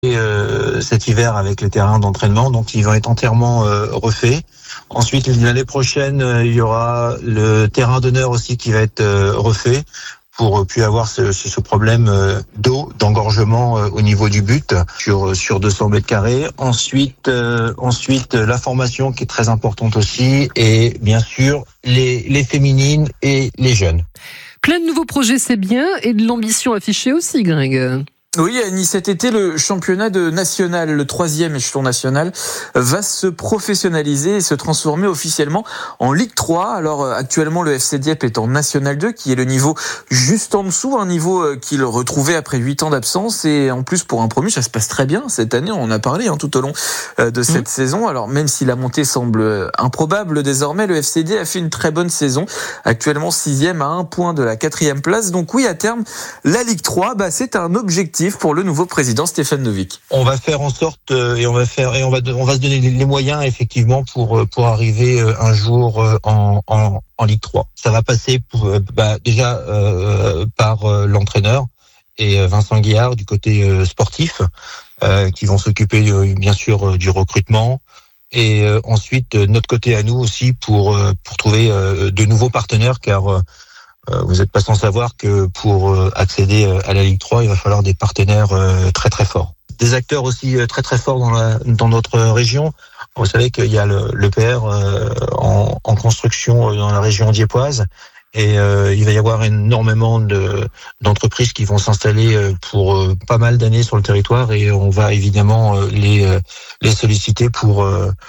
cet hiver avec les terrains d'entraînement, donc ils vont être entièrement refaits. Ensuite, l'année prochaine, il y aura le terrain d'honneur aussi qui va être refait pour plus avoir ce problème d'eau, d'engorgement au niveau du but sur 200 mètres carrés. Ensuite, la formation qui est très importante aussi, et bien sûr les féminines et les jeunes. Plein de nouveaux projets, c'est bien, et de l'ambition affichée aussi, Greg. Oui, Annie, cet été, le championnat national, le 3e échelon national, va se professionnaliser et se transformer officiellement en Ligue 3. Alors, actuellement, le FC Dieppe est en National 2, qui est le niveau juste en dessous, un niveau qu'il retrouvait après 8 ans d'absence. Et en plus, pour un promu, ça se passe très bien cette année. On en a parlé tout au long de cette saison. Alors, même si la montée semble improbable désormais, le FC Dieppe a fait une très bonne saison. Actuellement, 6e à 1 point de la 4e place. Donc oui, à terme, la Ligue 3, c'est un objectif pour le nouveau président Stéphane Novic. On va faire en sorte et on va se donner les moyens effectivement pour arriver un jour en Ligue 3. Ça va passer déjà par l'entraîneur et Vincent Guillard du côté sportif qui vont s'occuper bien sûr du recrutement, et ensuite notre côté à nous aussi pour trouver de nouveaux partenaires, car vous n'êtes pas sans savoir que pour accéder à la Ligue 3, il va falloir des partenaires très très forts. Des acteurs aussi très très forts dans notre région. Vous savez qu'il y a l'EPR en construction dans la région diepoise, et il va y avoir énormément d'entreprises qui vont s'installer pour pas mal d'années sur le territoire, et on va évidemment les solliciter pour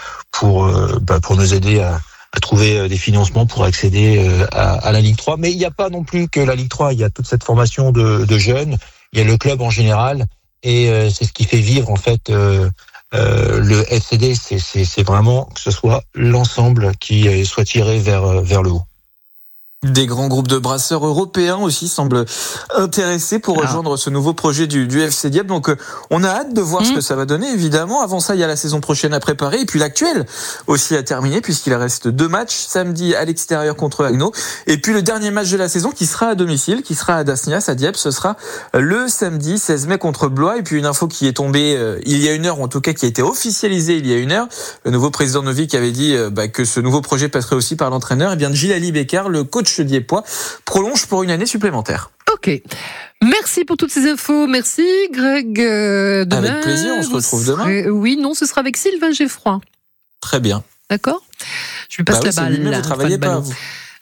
nous aider à trouver des financements pour accéder à la Ligue 3. Mais il n'y a pas non plus que la Ligue 3, il y a toute cette formation de jeunes, il y a le club en général, et c'est ce qui fait vivre en fait le FCD. C'est vraiment que ce soit l'ensemble qui soit tiré vers le haut. Des grands groupes de brasseurs européens aussi semblent intéressés pour rejoindre ce nouveau projet du FC Dieppe. Donc on a hâte de voir ce que ça va donner, évidemment. Avant ça, il y a la saison prochaine à préparer, et puis l'actuel aussi à terminer, puisqu'il reste 2 matchs, samedi à l'extérieur contre Agno, et puis le dernier match de la saison qui sera à domicile, qui sera à Dasnias, à Dieppe. Ce sera le samedi 16 mai contre Blois. Et puis une info qui est tombée il y a 1 heure, ou en tout cas qui a été officialisée il y a 1 heure. Le nouveau président Novic avait dit que ce nouveau projet passerait aussi par l'entraîneur. Et bien Gilali Bécard, le coach diepois, prolonge pour 1 année supplémentaire. Ok. Merci pour toutes ces infos. Merci, Greg. Demain, avec plaisir, on se retrouve demain. Oui, non, ce sera avec Sylvain Geffroy. Très bien. D'accord ? Je lui passe la balle. Vous ne travaillez pas, vous.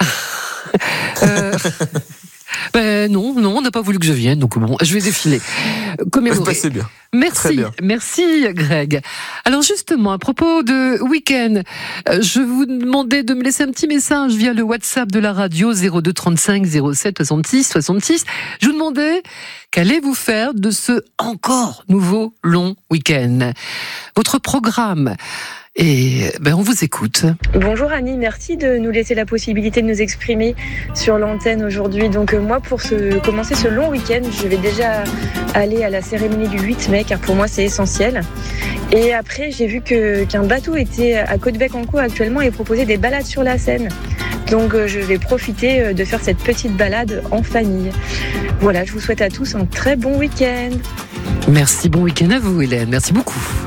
Non, on n'a pas voulu que je vienne, donc bon, je vais défiler. Commémorer. C'est bien. Merci Greg. Alors justement, à propos de week-end, je vous demandais de me laisser un petit message via le WhatsApp de la radio 02 35 07 66 66. Je vous demandais qu'allez-vous faire de ce encore nouveau long week-end. Votre programme. Et on vous écoute. Bonjour Annie, merci de nous laisser la possibilité de nous exprimer sur l'antenne aujourd'hui. Donc moi, pour commencer ce long week-end, je vais déjà aller à la cérémonie du 8 mai, car pour moi c'est essentiel. Et après, j'ai vu qu'un bateau était à Côte-Bec-en-Caux actuellement et proposait des balades sur la Seine. Donc je vais profiter de faire cette petite balade en famille. Voilà, je vous souhaite à tous un très bon week-end. Merci, bon week-end à vous Hélène, merci beaucoup.